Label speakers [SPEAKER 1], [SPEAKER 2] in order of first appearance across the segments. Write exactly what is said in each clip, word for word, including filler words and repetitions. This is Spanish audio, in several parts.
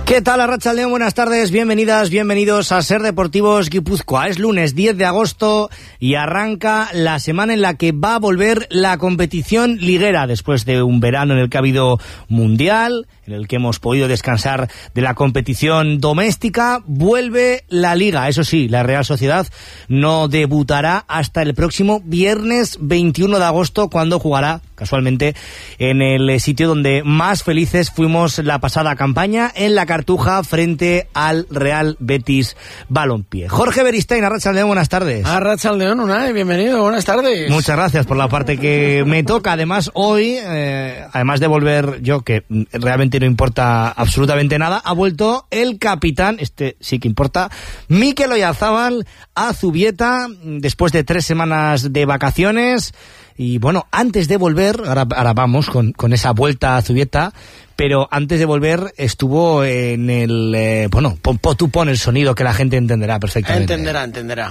[SPEAKER 1] ¿Qué tal, Arratsaldeon? Buenas tardes, bienvenidas, bienvenidos a Ser Deportivos Guipúzcoa. Es lunes diez de agosto y arranca la semana en la que va a volver la competición liguera después de un verano en el que ha habido mundial, en el que hemos podido descansar de la competición doméstica. Vuelve la Liga. Eso sí, la Real Sociedad no debutará hasta el próximo viernes veintiuno de agosto, cuando jugará, casualmente, en el sitio donde más felices fuimos la pasada campaña, en la Cartuja, frente al Real Betis Balompié. Jorge Beristain, Arratsaldeon, buenas tardes.
[SPEAKER 2] Arratsaldeon, Unai, bienvenido, buenas tardes.
[SPEAKER 1] Muchas gracias por la parte que me toca. Además, hoy, eh, además de volver yo, que realmente no importa absolutamente nada, ha vuelto el capitán, este sí que importa, Mikel Oyarzábal, a Zubieta, después de tres semanas de vacaciones. Y bueno, antes de volver, ahora, ahora vamos con, con esa vuelta a Zubieta, pero antes de volver estuvo en el... Eh, bueno, pon, pon, tú pon el sonido que la gente entenderá perfectamente.
[SPEAKER 2] Entenderá, entenderá.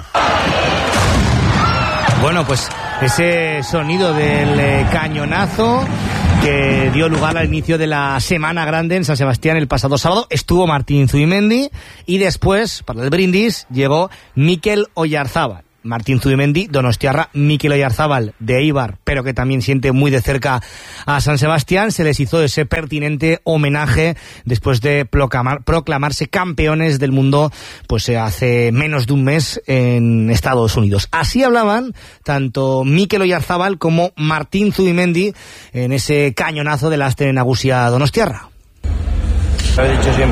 [SPEAKER 1] Bueno, pues ese sonido del eh, cañonazo que dio lugar al inicio de la Semana Grande en San Sebastián el pasado sábado. Estuvo Martín Zubimendi y después, para el brindis, llegó Mikel Oyarzábal. Martín Zubimendi, donostiarra, Mikel Oyarzábal de Eibar, pero que también siente muy de cerca a San Sebastián. Se les hizo ese pertinente homenaje después de proclamar, proclamarse campeones del mundo pues hace menos de un mes en Estados Unidos. Así hablaban tanto Mikel Oyarzábal como Martín Zubimendi en ese cañonazo de la Aste Nagusia donostiarra.
[SPEAKER 3] Lo he dicho siempre.